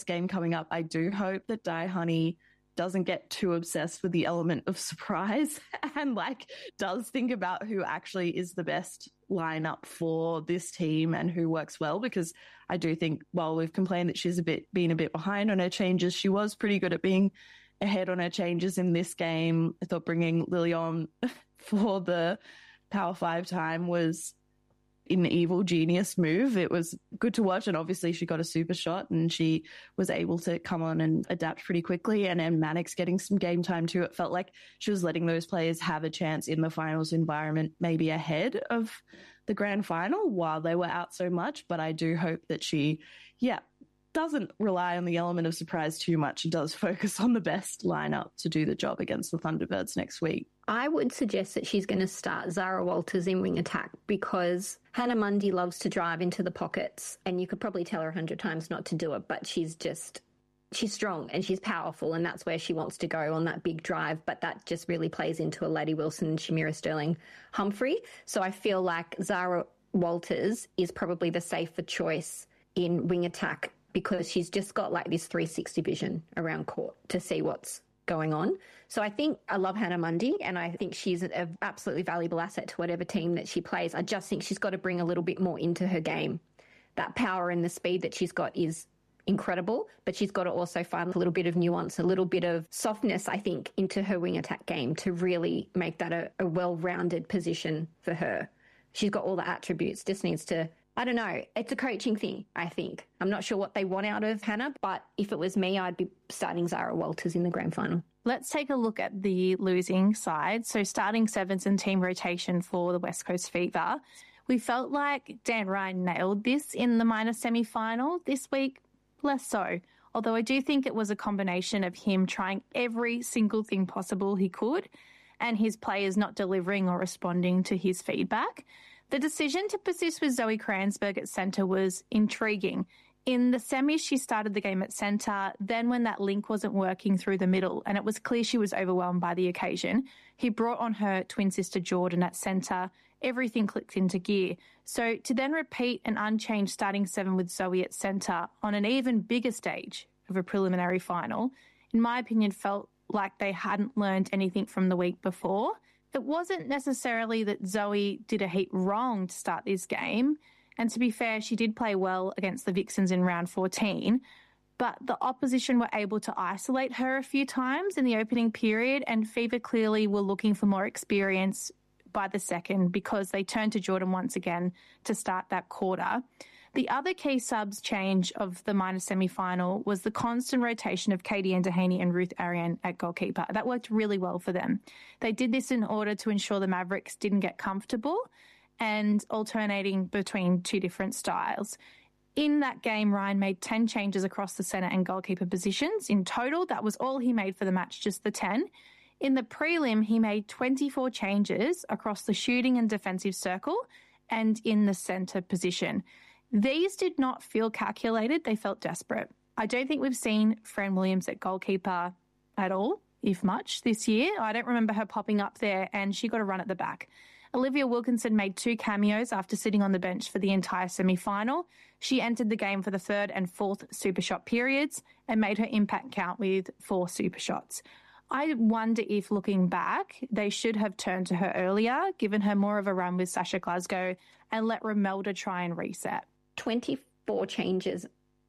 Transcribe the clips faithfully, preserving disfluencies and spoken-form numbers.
game coming up, I do hope that Di Honey doesn't get too obsessed with the element of surprise and like does think about who actually is the best lineup for this team and who works well, because I do think while we've complained that she's a bit been a bit behind on her changes, she was pretty good at being ahead on her changes in this game. I thought bringing Lily on for the Power Five time was an evil genius move. It was good to watch, and obviously she got a super shot and she was able to come on and adapt pretty quickly, and then Mannix getting some game time too. It felt like she was letting those players have a chance in the finals environment, maybe ahead of the grand final while they were out so much. But I do hope that she, yeah, doesn't rely on the element of surprise too much and does focus on the best lineup to do the job against the Thunderbirds next week. I would suggest that she's going to start Zara Walters in wing attack, because Hannah Mundy loves to drive into the pockets, and you could probably tell her a hundred times not to do it, but she's just, she's strong and she's powerful, and that's where she wants to go on that big drive, but that just really plays into a Laddie Wilson and Shamira Sterling Humphrey. So I feel like Zara Walters is probably the safer choice in wing attack, because she's just got like this three sixty vision around court to see what's going on. So I think I love Hannah Mundy, and I think she's an absolutely valuable asset to whatever team that she plays. I just think she's got to bring a little bit more into her game. That power and the speed that she's got is incredible, but she's got to also find a little bit of nuance, a little bit of softness, I think, into her wing attack game to really make that a, a well-rounded position for her. She's got all the attributes, just needs to, I don't know, it's a coaching thing, I think. I'm not sure what they want out of Hannah, but if it was me, I'd be starting Zara Walters in the grand final. Let's take a look at the losing side. So starting sevens and team rotation for the West Coast Fever. We felt like Dan Ryan nailed this in the minor semi-final. This week, less so. Although I do think it was a combination of him trying every single thing possible he could and his players not delivering or responding to his feedback. The decision to persist with Zoe Kranzberg at centre was intriguing. In the semis, she started the game at centre. Then when that link wasn't working through the middle and it was clear she was overwhelmed by the occasion, he brought on her twin sister Jordan at centre. Everything clicked into gear. So to then repeat an unchanged starting seven with Zoe at centre on an even bigger stage of a preliminary final, in my opinion, felt like they hadn't learned anything from the week before. It wasn't necessarily that Zoe did a heap wrong to start this game. And to be fair, she did play well against the Vixens in round fourteen. But the opposition were able to isolate her a few times in the opening period, and Fever clearly were looking for more experience by the second because they turned to Jordan once again to start that quarter. The other key subs change of the minor semi-final was the constant rotation of Katie Enderhaney and Ruth Ariane at goalkeeper. That worked really well for them. They did this in order to ensure the Mavericks didn't get comfortable and alternating between two different styles. In that game, Ryan made ten changes across the centre and goalkeeper positions. In total, that was all he made for the match, just the ten. In the prelim, he made twenty-four changes across the shooting and defensive circle and in the centre position. These did not feel calculated. They felt desperate. I don't think we've seen Fran Williams at goalkeeper at all, if much, this year. I don't remember her popping up there, and she got a run at the back. Olivia Wilkinson made two cameos after sitting on the bench for the entire semi-final. She entered the game for the third and fourth super shot periods and made her impact count with four super shots. I wonder if, looking back, they should have turned to her earlier, given her more of a run with Sasha Glasgow, and let Romelda try and reset. twenty-four changes.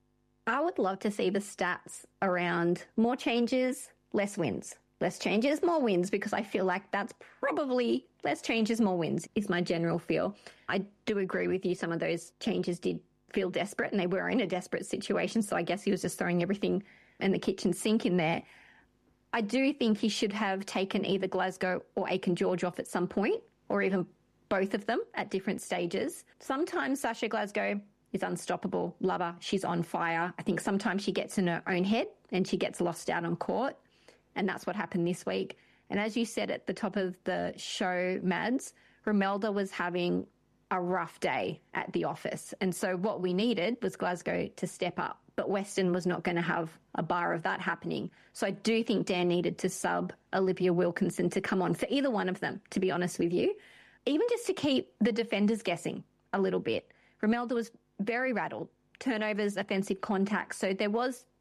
I would love to see the stats around more changes, less wins. Less changes, more wins, because I feel like that's probably less changes, more wins is my general feel. I do agree with you. Some of those changes did feel desperate, and they were in a desperate situation. So I guess he was just throwing everything in the kitchen sink in there. I do think he should have taken either Glasgow or Aiken George off at some point, or even both of them at different stages. Sometimes Sasha Glasgow is unstoppable. Love her. She's on fire. I think sometimes she gets in her own head and she gets lost out on court. And that's what happened this week. And as you said at the top of the show, Mads, Romelda was having a rough day at the office. And so what we needed was Glasgow to step up. But Western was not going to have a bar of that happening. So I do think Dan needed to sub Olivia Wilkinson to come on for either one of them, to be honest with you. Even just to keep the defenders guessing a little bit. Romelda was very rattled. Turnovers, offensive contacts. So there was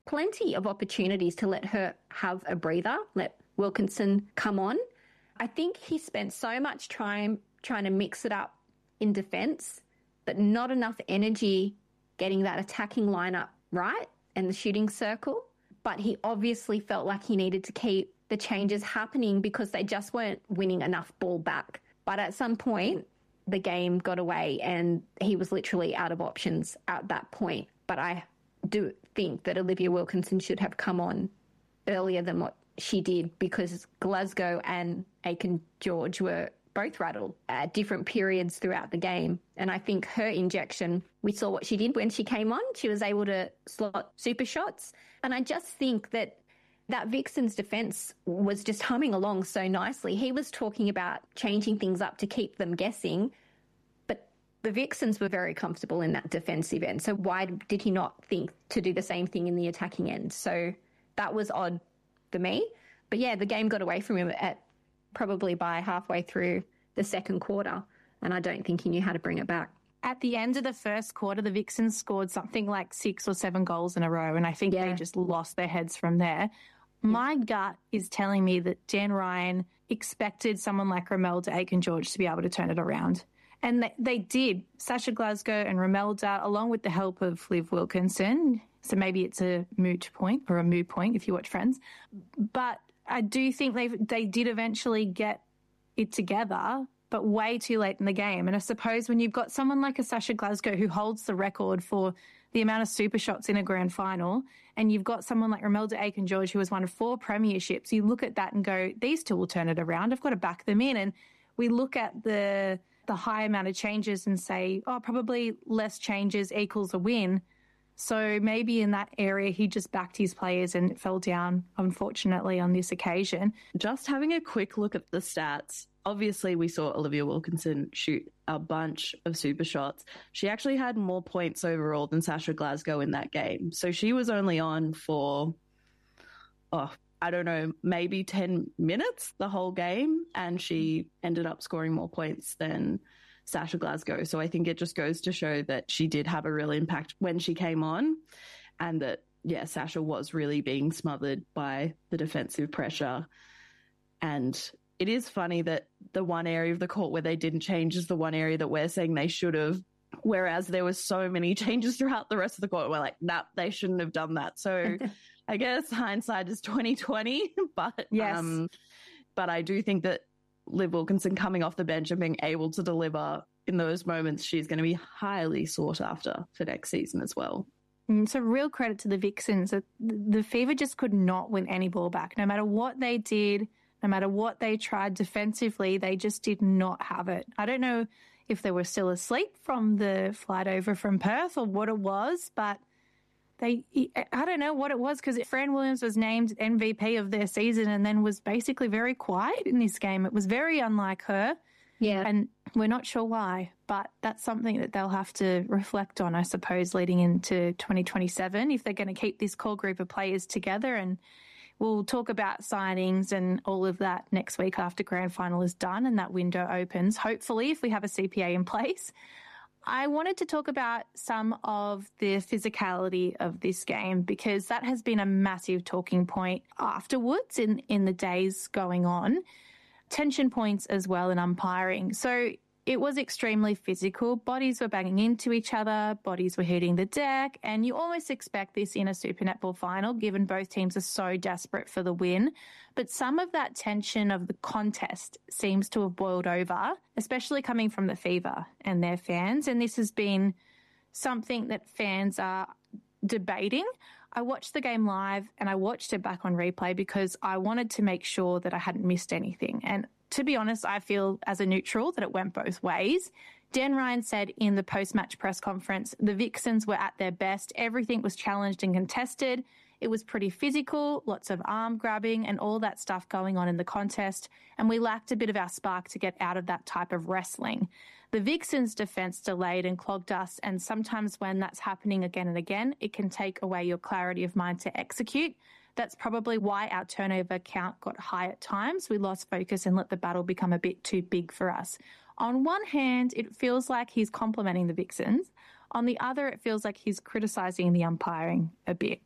plenty of opportunities to let her have a breather, let Wilkinson come on. I think he spent so much time trying to mix it up in defence, but not enough energy getting that attacking lineup right and the shooting circle. But he obviously felt like he needed to keep the changes happening because they just weren't winning enough ball back. But at some point, the game got away and he was literally out of options at that point. But I do think that Olivia Wilkinson should have come on earlier than what she did because Glasgow and Aiken-George were both rattled at different periods throughout the game. And I think her injection, we saw what she did when she came on. She was able to slot super shots. And I just think that that Vixen's defence was just humming along so nicely. He was talking about changing things up to keep them guessing, but the Vixens were very comfortable in that defensive end. So why did he not think to do the same thing in the attacking end? So that was odd for me. But yeah, the game got away from him at probably by halfway through the second quarter, and I don't think he knew how to bring it back. At the end of the first quarter, the Vixens scored something like six or seven goals in a row, and I think yeah. they just lost their heads from there. Yeah. My gut is telling me that Dan Ryan expected someone like Romelda Aiken-George to be able to turn it around. And they, they did. Sasha Glasgow and Romelda, along with the help of Liv Wilkinson, so maybe it's a moot point or a moot point if you watch Friends, but I do think they they did eventually get it together, but way too late in the game. And I suppose when you've got someone like a Sasha Glasgow who holds the record for the amount of super shots in a grand final, and you've got someone like Romelda Aiken-George who has won four premierships, you look at that and go, these two will turn it around. I've got to back them in. And we look at the the high amount of changes and say, oh, probably less changes equals a win. So maybe in that area, he just backed his players and it fell down, unfortunately, on this occasion. Just having a quick look at the stats, obviously we saw Olivia Wilkinson shoot a bunch of super shots. She actually had more points overall than Sasha Glasgow in that game. So she was only on for, oh, I don't know, maybe ten minutes the whole game, and she ended up scoring more points than Sasha Glasgow. So I think it just goes to show that she did have a real impact when she came on, and that, yeah, Sasha was really being smothered by the defensive pressure. And it is funny that the one area of the court where they didn't change is the one area that we're saying they should have, whereas there was so many changes throughout the rest of the court. We're like, nah, they shouldn't have done that. So I guess hindsight is twenty twenty, but yes. um, but I do think that Liv Wilkinson coming off the bench and being able to deliver in those moments, she's going to be highly sought after for next season as well. Mm, so real credit to the Vixens. The Fever just could not win any ball back. No matter what they did, no matter what they tried defensively, they just did not have it. I don't know if they were still asleep from the flight over from Perth or what it was, but They, I don't know what it was, because Fran Williams was named M V P of their season and then was basically very quiet in this game. It was very unlike her. Yeah. And we're not sure why, but that's something that they'll have to reflect on, I suppose, leading into twenty twenty-seven, if they're going to keep this core group of players together. And we'll talk about signings and all of that next week after grand final is done and that window opens, hopefully, if we have a C P A in place. I wanted to talk about some of the physicality of this game, because that has been a massive talking point afterwards in, in the days going on. Tension points as well in umpiring. So it was extremely physical. Bodies were banging into each other, bodies were hitting the deck, and you almost expect this in a Super Netball final, given both teams are so desperate for the win. But some of that tension of the contest seems to have boiled over, especially coming from the Fever and their fans. And this has been something that fans are debating. I watched the game live and I watched it back on replay because I wanted to make sure that I hadn't missed anything. And to be honest, I feel as a neutral that it went both ways. Dan Ryan said in the post-match press conference, the Vixens were at their best. Everything was challenged and contested. It was pretty physical, lots of arm grabbing and all that stuff going on in the contest, and we lacked a bit of our spark to get out of that type of wrestling. The Vixens' defence delayed and clogged us, and sometimes when that's happening again and again, it can take away your clarity of mind to execute. That's probably why our turnover count got high at times. We lost focus and let the battle become a bit too big for us. On one hand, it feels like he's complimenting the Vixens. On the other, it feels like he's criticising the umpiring a bit.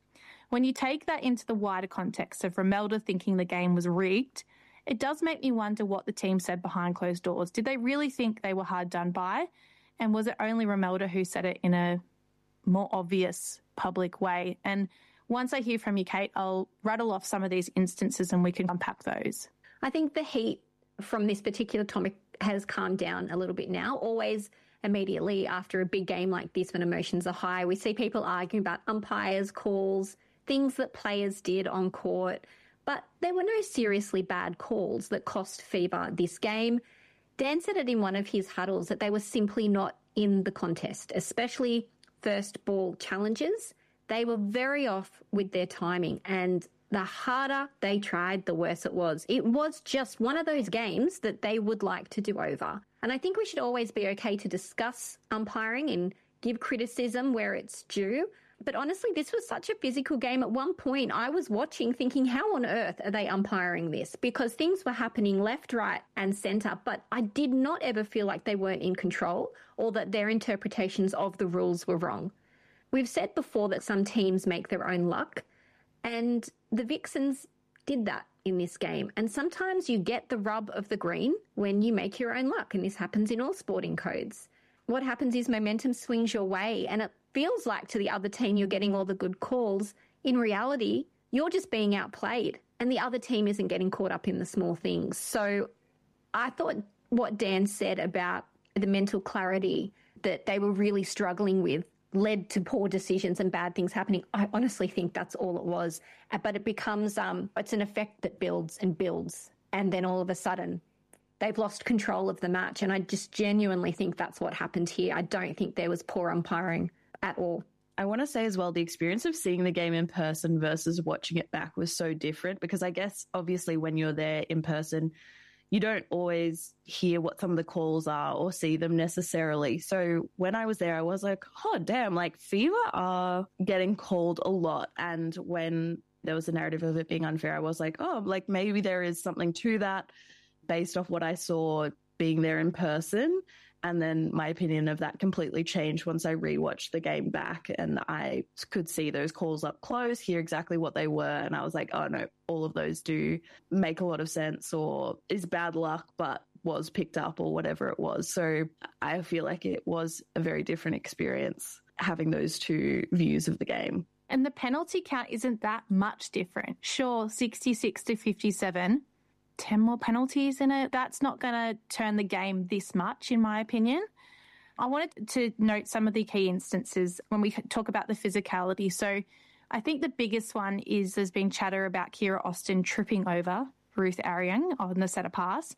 when you take that into the wider context of Romelda thinking the game was rigged, it does make me wonder what the team said behind closed doors. Did they really think they were hard done by? And was it only Romelda who said it in a more obvious public way? And once I hear from you, Kate, I'll rattle off some of these instances and we can unpack those. I think the heat from this particular topic has calmed down a little bit now. Always immediately after a big game like this, when emotions are high, we see people arguing about umpires, calls, things that players did on court. But there were no seriously bad calls that cost Fever this game. Dan said it in one of his huddles that they were simply not in the contest, especially first ball challenges. They were very off with their timing, and the harder they tried, the worse it was. It was just one of those games that they would like to do over. And I think we should always be okay to discuss umpiring and give criticism where it's due. But honestly, this was such a physical game. At one point, I was watching thinking, how on earth are they umpiring this? Because things were happening left, right and centre, but I did not ever feel like they weren't in control or that their interpretations of the rules were wrong. We've said before that some teams make their own luck, and the Vixens did that in this game. And sometimes you get the rub of the green when you make your own luck, and this happens in all sporting codes. What happens is momentum swings your way, and it feels like to the other team you're getting all the good calls. In reality, you're just being outplayed, and the other team isn't getting caught up in the small things. So I thought what Dan said about the mental clarity that they were really struggling with led to poor decisions and bad things happening. I honestly think that's all it was. But it becomes, um, it's an effect that builds and builds. And then all of a sudden, they've lost control of the match. And I just genuinely think that's what happened here. I don't think there was poor umpiring at all. I want to say as well, the experience of seeing the game in person versus watching it back was so different, because I guess obviously when you're there in person, you don't always hear what some of the calls are or see them necessarily. So when I was there, I was like, oh, damn, like Fever are getting called a lot. And when there was a narrative of it being unfair, I was like, oh, like maybe there is something to that based off what I saw being there in person. And then my opinion of that completely changed once I rewatched the game back and I could see those calls up close, hear exactly what they were. And I was like, oh no, all of those do make a lot of sense, or is bad luck, but was picked up, or whatever it was. So I feel like it was a very different experience having those two views of the game. And the penalty count isn't that much different. Sure, sixty-six to fifty-seven. ten more penalties in it. That's not going to turn the game this much, in my opinion. I wanted to note some of the key instances when we talk about the physicality. So I think the biggest one is there's been chatter about Kiera Austin tripping over Ruth Ariang on the centre pass.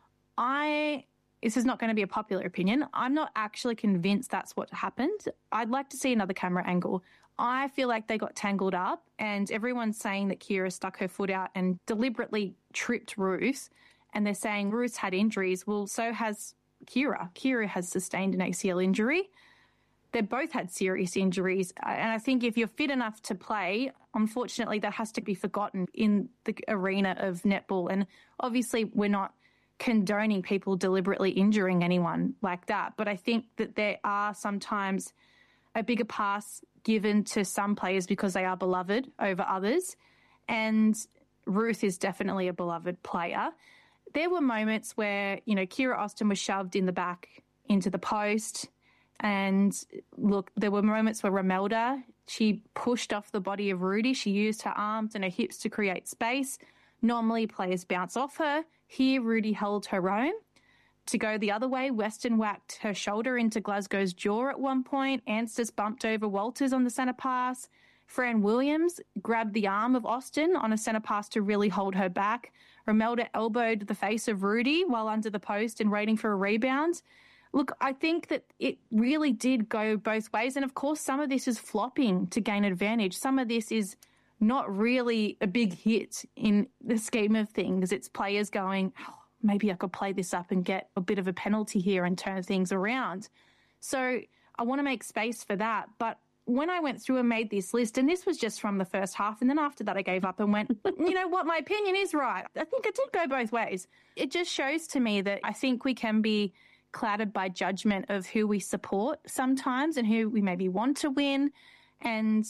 I, this is not going to be a popular opinion. I'm not actually convinced that's what happened. I'd like to see another camera angle. I feel like they got tangled up, and everyone's saying that Kiera stuck her foot out and deliberately tripped Ruth, and they're saying Ruth's had injuries. Well, so has Kiera. Kiera has sustained an A C L injury. They both had serious injuries, and I think if you're fit enough to play, unfortunately that has to be forgotten in the arena of netball. And obviously we're not condoning people deliberately injuring anyone like that, but I think that there are sometimes a bigger pass given to some players because they are beloved over others. And Ruth is definitely a beloved player. There were moments where, you know, Kiera Austin was shoved in the back into the post. And look, there were moments where Romelda, she pushed off the body of Rudy. She used her arms and her hips to create space. Normally players bounce off her. Here, Rudy held her own. To go the other way, Weston whacked her shoulder into Glasgow's jaw at one point. Anstis bumped over Walters on the centre pass. Fran Williams grabbed the arm of Austin on a centre pass to really hold her back. Romelda elbowed the face of Rudy while under the post and waiting for a rebound. Look, I think that it really did go both ways. And of course, some of this is flopping to gain advantage. Some of this is not really a big hit in the scheme of things. It's players going, oh, maybe I could play this up and get a bit of a penalty here and turn things around. So I want to make space for that. But when I went through and made this list, and this was just from the first half, and then after that I gave up and went, you know what, my opinion is right. I think it did go both ways. It just shows to me that I think we can be clouded by judgment of who we support sometimes and who we maybe want to win. And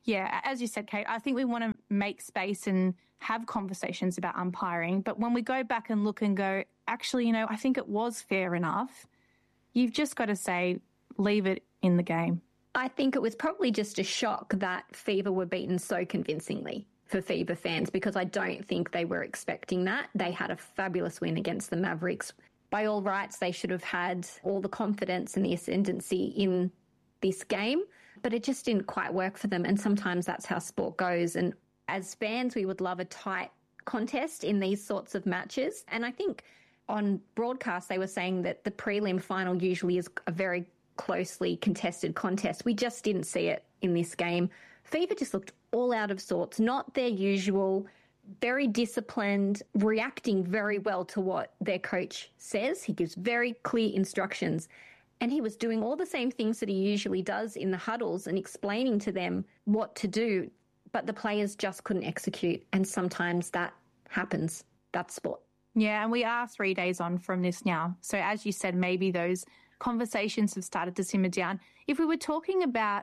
Yeah, as you said, Kate, I think we want to make space and have conversations about umpiring. But when we go back and look and go, actually, you know, I think it was fair enough, you've just got to say, leave it in the game. I think it was probably just a shock that Fever were beaten so convincingly for Fever fans, because I don't think they were expecting that. They had a fabulous win against the Mavericks. By all rights, they should have had all the confidence and the ascendancy in this game, but it just didn't quite work for them. And sometimes that's how sport goes. And as fans, we would love a tight contest in these sorts of matches. And I think on broadcast, they were saying that the prelim final usually is a very closely contested contest. We just didn't see it in this game. Fever just looked all out of sorts, not their usual, very disciplined, reacting very well to what their coach says. He gives very clear instructions. And he was doing all the same things that he usually does in the huddles and explaining to them what to do, but the players just couldn't execute. And sometimes that happens. That's sport. Yeah, and we are three days on from this now. So as you said, maybe those conversations have started to simmer down. If we were talking about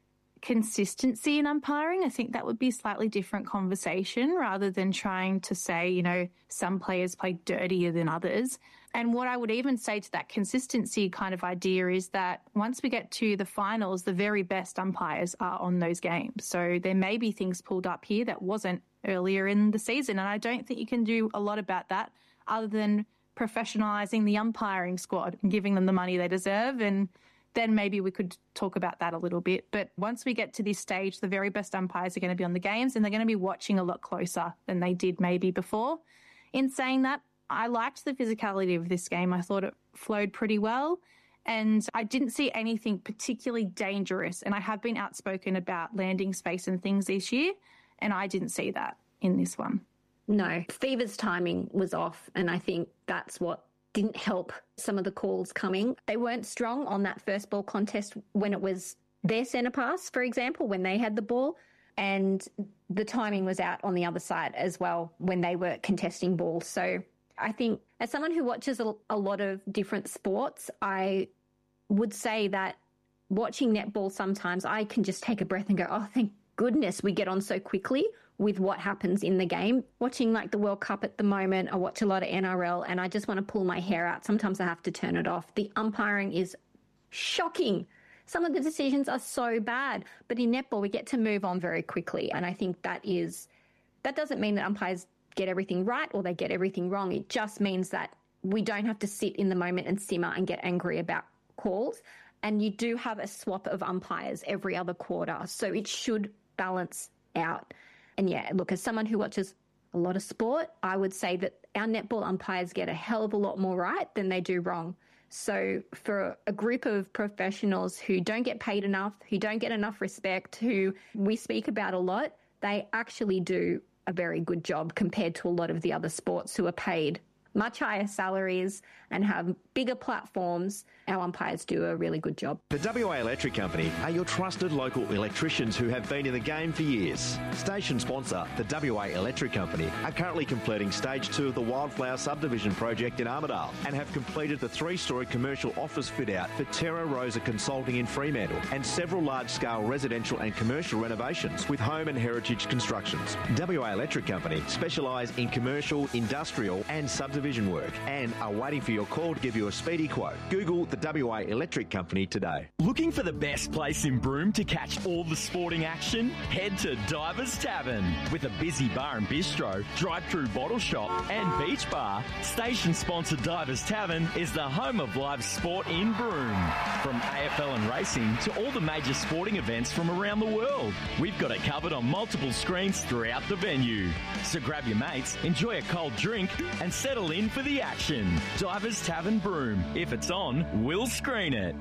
consistency in umpiring, I think that would be a slightly different conversation rather than trying to say, you know, some players play dirtier than others. And what I would even say to that consistency kind of idea is that once we get to the finals, the very best umpires are on those games. So there may be things pulled up here that wasn't earlier in the season. And I don't think you can do a lot about that other than professionalising the umpiring squad and giving them the money they deserve. And then maybe we could talk about that a little bit. But once we get to this stage, the very best umpires are going to be on the games and they're going to be watching a lot closer than they did maybe before. In saying that, I liked the physicality of this game. I thought it flowed pretty well and I didn't see anything particularly dangerous. And I have been outspoken about landing space and things this year, and I didn't see that in this one. No, Fever's timing was off, and I think that's what didn't help some of the calls coming. They weren't strong on that first ball contest when it was their centre pass, for example, when they had the ball, and the timing was out on the other side as well when they were contesting balls. So I think as someone who watches a, a lot of different sports, I would say that watching netball sometimes I can just take a breath and go, oh, thank goodness we get on so quickly with what happens in the game. Watching like the World Cup at the moment, I watch a lot of N R L and I just want to pull my hair out. Sometimes I have to turn it off. The umpiring is shocking. Some of the decisions are so bad, but in netball we get to move on very quickly. And I think that is, that doesn't mean that umpires get everything right or they get everything wrong. It just means that we don't have to sit in the moment and simmer and get angry about calls. And you do have a swap of umpires every other quarter. So it should balance out. And yeah, look, as someone who watches a lot of sport, I would say that our netball umpires get a hell of a lot more right than they do wrong. So for a group of professionals who don't get paid enough, who don't get enough respect, who we speak about a lot, they actually do a very good job compared to a lot of the other sports who are paid much higher salaries and have bigger platforms. Our umpires do a really good job. The W A Electric Company are your trusted local electricians who have been in the game for years. Station sponsor, the W A Electric Company, are currently completing stage two of the Wildflower subdivision project in Armidale and have completed the three-storey commercial office fit-out for Terra Rosa Consulting in Fremantle and several large-scale residential and commercial renovations with home and heritage constructions. W A Electric Company specialise in commercial, industrial and subdivision work and are waiting for your call to give you a speedy quote. Google the W A Electric Company today. Looking for the best place in Broome to catch all the sporting action? Head to Divers Tavern. With a busy bar and bistro, drive-through bottle shop and beach bar, station-sponsored Divers Tavern is the home of live sport in Broome. From A F L and racing to all the major sporting events from around the world, we've got it covered on multiple screens throughout the venue. So grab your mates, enjoy a cold drink and settle in for the action. Divers Tavern Broome. If it's on, we'll screen it.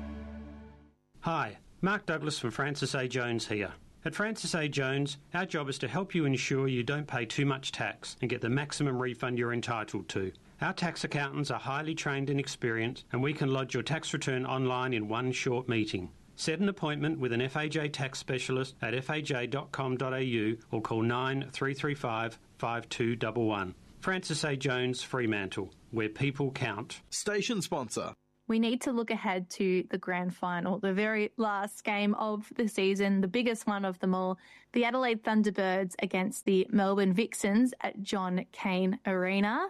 Hi, Mark Douglas from Francis A. Jones here. At Francis A. Jones, our job is to help you ensure you don't pay too much tax and get the maximum refund you're entitled to. Our tax accountants are highly trained and experienced, and we can lodge your tax return online in one short meeting. Set an appointment with an F A J tax specialist at f a j dot com dot a u or call nine three three five, five two one one. Francis A. Jones, Fremantle, where people count. Station sponsor. we need to look ahead to the grand final, the very last game of the season, the biggest one of them all, the Adelaide Thunderbirds against the Melbourne Vixens at John Cain Arena.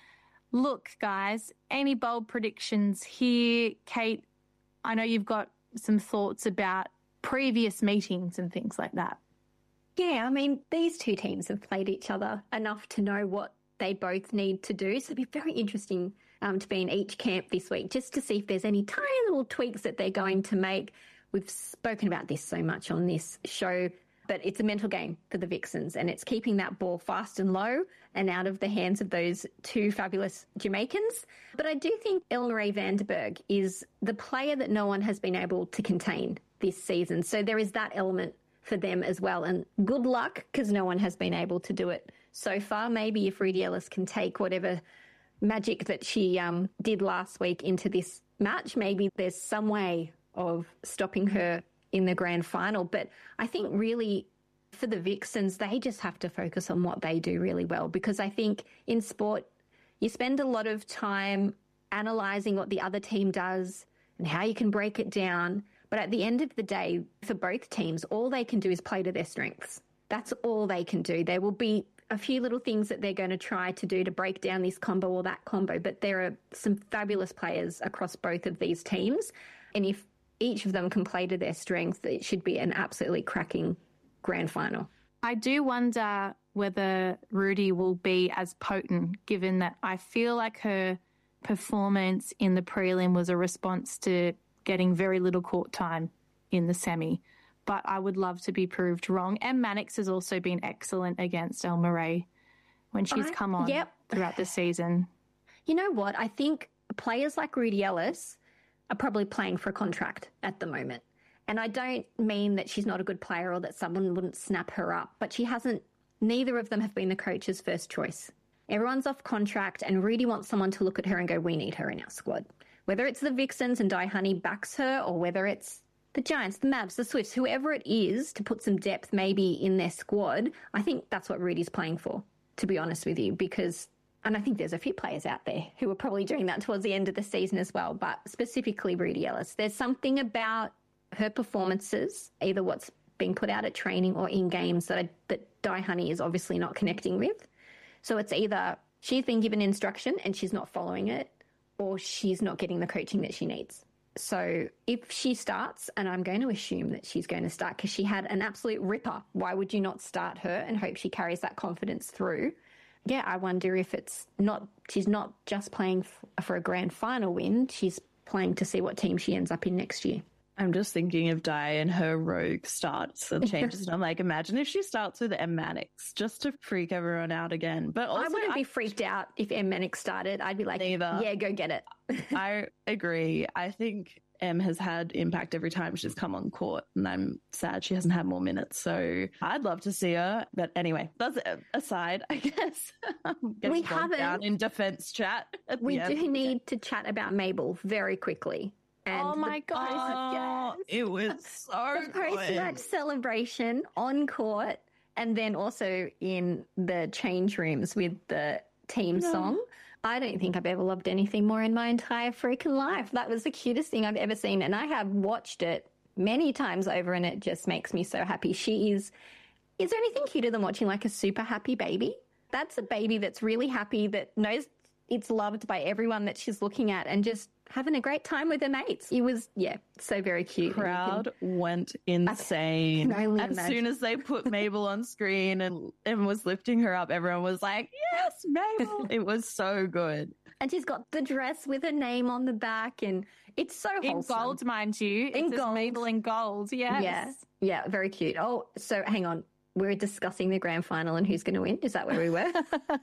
Look, guys, any bold predictions here? Kate, I know you've got some thoughts about previous meetings and things like that. Yeah, I mean, these two teams have played each other enough to know what they both need to do. So it'd be very interesting um, to be in each camp this week just to see if there's any tiny little tweaks that they're going to make. We've spoken about this so much on this show, but it's a mental game for the Vixens, and it's keeping that ball fast and low and out of the hands of those two fabulous Jamaicans. But I do think Elmarie Vandenberg is the player that no one has been able to contain this season. So there is that element for them as well. And good luck, because no one has been able to do it so far. Maybe if Rudi Ellis can take whatever magic that she um, did last week into this match, maybe there's some way of stopping her in the grand final. But I think really for the Vixens, they just have to focus on what they do really well, because I think in sport, you spend a lot of time analysing what the other team does and how you can break it down. But at the end of the day, for both teams, all they can do is play to their strengths. That's all they can do. There will be a few little things that they're going to try to do to break down this combo or that combo, but there are some fabulous players across both of these teams. And if each of them can play to their strengths, it should be an absolutely cracking grand final. I do wonder whether Rudi will be as potent, given that I feel like her performance in the prelim was a response to getting very little court time in the semi. But I would love to be proved wrong. And Mannix has also been excellent against Elmarie when she's I, come on yep. throughout the season. You know what? I think players like Rudi Ellis are probably playing for a contract at the moment. And I don't mean that she's not a good player or that someone wouldn't snap her up, but she hasn't, neither of them have been the coach's first choice. Everyone's off contract, and Rudi wants someone to look at her and go, we need her in our squad. Whether it's the Vixens and Di Honey backs her, or whether it's the Giants, the Mavs, the Swifts, whoever it is, to put some depth maybe in their squad, I think that's what Rudi's playing for, to be honest with you, because, and I think there's a few players out there who are probably doing that towards the end of the season as well, but specifically Rudi Ellis. There's something about her performances, either what's being put out at training or in games, that, I, that Di Honey is obviously not connecting with. So it's either she's been given instruction and she's not following it, or she's not getting the coaching that she needs. So if she starts, and I'm going to assume that she's going to start because she had an absolute ripper, why would you not start her and hope she carries that confidence through? Yeah, I wonder if it's not, she's not just playing f- for a grand final win, she's playing to see what team she ends up in next year. I'm just thinking of Di and her rogue starts and changes. And I'm like, imagine if she starts with M. Mannix just to freak everyone out again. But also, I wouldn't I, be freaked out if M. Mannix started. I'd be like, neither. Yeah, go get it. I agree. I think M has had impact every time she's come on court, and I'm sad she hasn't had more minutes. So I'd love to see her. But anyway, that's aside, I guess. We haven't. Down in defense chat. We do need to chat about Mabel very quickly. And oh my the, God. Oh, yes. it was so The post-match celebration on court, and then also in the change rooms with the team No. song. I don't think I've ever loved anything more in my entire freaking life. That was the cutest thing I've ever seen, and I have watched it many times over, and it just makes me so happy. She is... Is there anything cuter than watching like a super happy baby? That's a baby that's really happy, that knows it's loved by everyone that she's looking at, and just having a great time with her mates. It was, yeah, so very cute. Crowd went insane. I can only As imagine. soon as they put Mabel on screen and, and was lifting her up, everyone was like, yes, Mabel. It was so good. And she's got the dress with her name on the back, and it's so In wholesome. gold, mind you. In It says gold. Mabel in gold, yes. Yeah, yeah, very cute. Oh, so hang on. We're discussing the grand final and who's going to win. Is that where we were?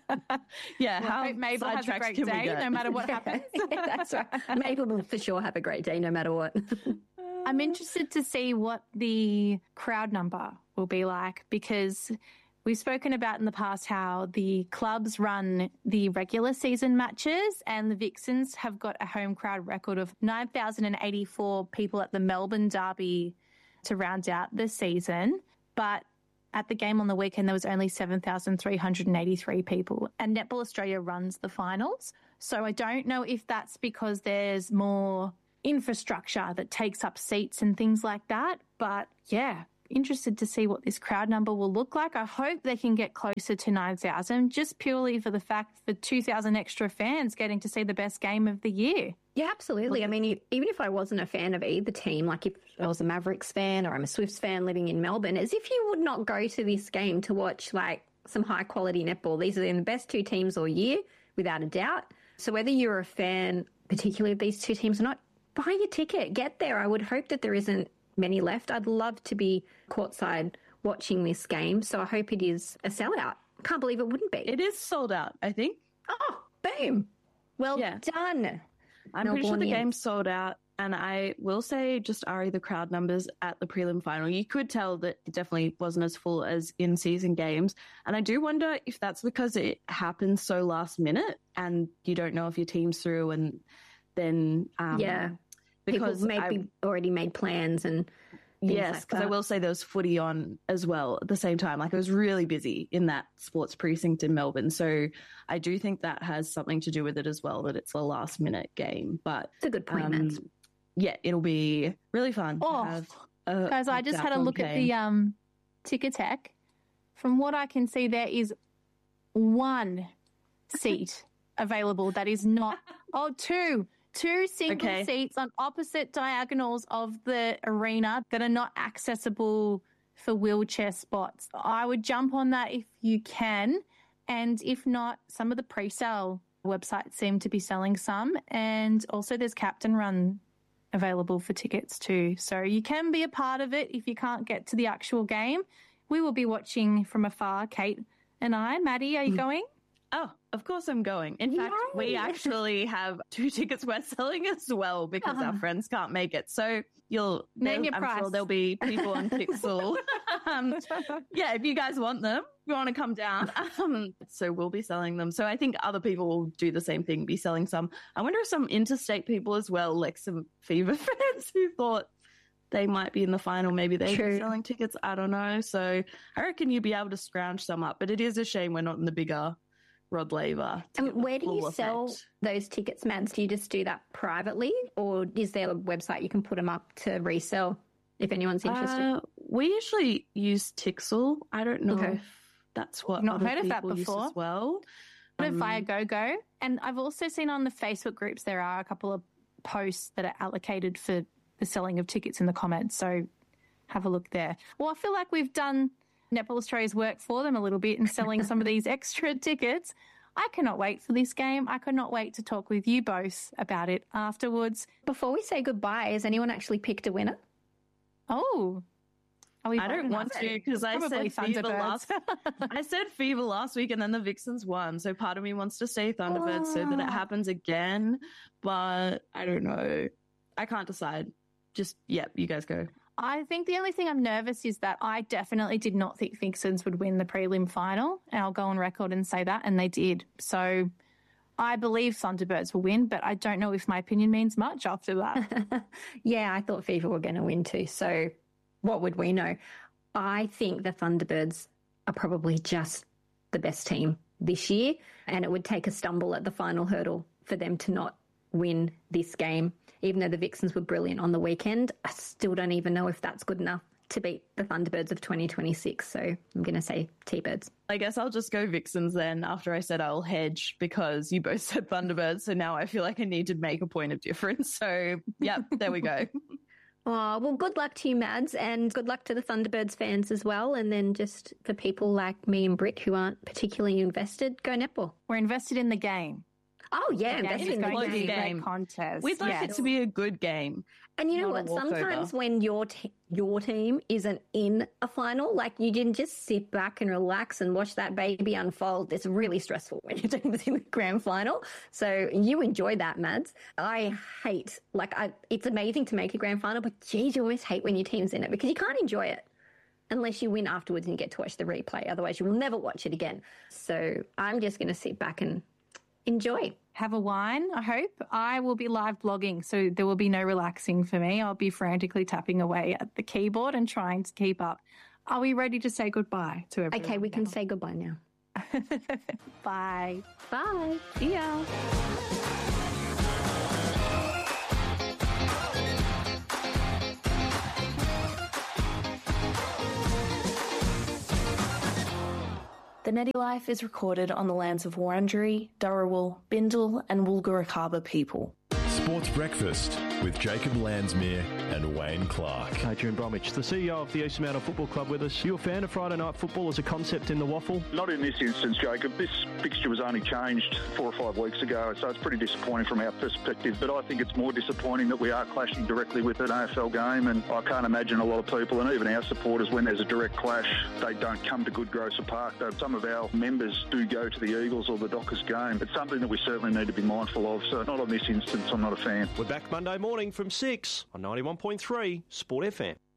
Yeah, Well, how hope Mabel has a sidetracked great can we day, get? no matter what happens. That's right. Mabel will for sure have a great day no matter what. I'm interested to see what the crowd number will be like, because we've spoken about in the past how the clubs run the regular season matches, and the Vixens have got a home crowd record of nine thousand eighty-four people at the Melbourne Derby to round out the season. But at the game on the weekend, there was only seven thousand three hundred eighty-three people, and Netball Australia runs the finals. So I don't know if that's because there's more infrastructure that takes up seats and things like that. But yeah, interested to see what this crowd number will look like. I hope they can get closer to nine thousand, just purely for the fact for two thousand extra fans getting to see the best game of the year. Yeah, absolutely. I mean, even if I wasn't a fan of either team, like if I was a Mavericks fan or I'm a Swifts fan living in Melbourne, as if you would not go to this game to watch like some high quality netball. These are the best two teams all year, without a doubt. So whether you're a fan, particularly of these two teams or not, buy your ticket, get there. I would hope that there isn't many left. I'd love to be courtside watching this game, so I hope it is a sellout. Can't believe it wouldn't be. It is sold out, I think. Oh, boom. Well Yeah. done. I'm pretty sure the Melbourneians. game's sold out. And I will say, just Ari, the crowd numbers at the prelim final, you could tell that it definitely wasn't as full as in-season games. And I do wonder if that's because it happened so last minute and you don't know if your team's through, and then... Um, Yeah. Because People maybe I- already made plans and things Yes, like because I that. will say there was footy on as well at the same time. Like, it was really busy in that sports precinct in Melbourne. So I do think that has something to do with it as well, that it's a last minute game. But It's a good point, um, Matt. yeah, it'll be really fun. to Oh, have a Guys, I just had a outcome look at game. the um, ticker tech. From what I can see, there is one seat available that is not, oh, two. Two single Okay. seats on opposite diagonals of the arena that are not accessible for wheelchair spots. I would jump on that if you can. And if not, some of the pre-sale websites seem to be selling some. And also there's Captain Run available for tickets too. So you can be a part of it if you can't get to the actual game. We will be watching from afar, Kate and I. Maddie, are you going? Oh, of course I'm going. In fact, we Yay. actually have two tickets we're selling as well because our friends can't make it. So you'll Name your I'm price. sure there'll be people on Pixel. um, yeah, if you guys want them, if you want to come down. Um, so we'll be selling them. So I think other people will do the same thing, be selling some. I wonder if some interstate people as well, like some Fever fans who thought they might be in the final, maybe they'd True. be selling tickets. I don't know. So I reckon you'd be able to scrounge some up. But it is a shame we're not in the bigger Rod Laver. to And get the where do you full sell effect. those tickets, Mads? Do you just do that privately, or is there a website you can put them up to resell if anyone's interested? Uh, we usually use Tixel. I don't know Okay. if that's what Not other heard of that people use before. as well. Bit of Um, Via GoGo. And I've also seen on the Facebook groups there are a couple of posts that are allocated for the selling of tickets in the comments. So have a look there. Well, I feel like we've done Netball Australia's work for them a little bit in selling some of these extra tickets. I cannot wait for this game. I cannot wait to talk with you both about it afterwards. Before we say goodbye, has anyone actually picked a winner? Oh, are we I don't voting want on to it? because I Probably said Fever Thunderbirds. last. I said Fever last week, and then the Vixens won. So part of me wants to say Thunderbirds so that it happens again, but I don't know. I can't decide. Just yeah, you guys go. I think the only thing I'm nervous is that I definitely did not think Vixens would win the prelim final. And I'll go on record and say that, and they did. So I believe Thunderbirds will win, but I don't know if my opinion means much after that. Yeah, I thought Fever were going to win too. So what would we know? I think the Thunderbirds are probably just the best team this year, and it would take a stumble at the final hurdle for them to not win this game. Even though the Vixens were brilliant on the weekend, I still don't even know if that's good enough to beat the Thunderbirds of twenty twenty-six. So I'm going to say T-Birds. I guess I'll just go Vixens then after I said I'll hedge because you both said Thunderbirds. So now I feel like I need to make a point of difference. So, yep, there we go. Oh, well, good luck to you, Mads, and good luck to the Thunderbirds fans as well. And then just for people like me and Britt who aren't particularly invested, go netball. We're invested in the game. Oh, yeah, The game invested is in the going to be game. a great game. contest. We'd like Yes. it to be a good game. And you know Not a what? walkover. Sometimes when your te- your team isn't in a final, like you didn't just sit back and relax and watch that baby unfold. It's really stressful when your team's in the grand final. So you enjoy that, Mads. I hate, like, I, it's amazing to make a grand final, but geez, you always hate when your team's in it because you can't enjoy it unless you win afterwards and you get to watch the replay. Otherwise, you will never watch it again. So I'm just going to sit back and enjoy. Have a wine, I hope. I will be live blogging, so there will be no relaxing for me. I'll be frantically tapping away at the keyboard and trying to keep up. Are we ready to say goodbye to everyone? Okay, we can now? say goodbye now. Bye. Bye. See ya. The Netty Life is recorded on the lands of Wurundjeri, Dharawal, Bindal and Woolgoorukaba people. Sports Breakfast with Jacob Landsmere and Wayne Clark. Adrian Bromwich, the C E O of the East Mountain Football Club with us. You a fan of Friday night football as a concept in the waffle? Not in this instance, Jacob. This fixture was only changed four or five weeks ago, so it's pretty disappointing from our perspective. But I think it's more disappointing that we are clashing directly with an A F L game, and I can't imagine a lot of people, and even our supporters, when there's a direct clash, they don't come to Good Grocer Park. Though some of our members do go to the Eagles or the Dockers game. It's something that we certainly need to be mindful of. So not on this instance, I'm not a fan. We're back Monday morning from six on ninety-one point three Sport F M.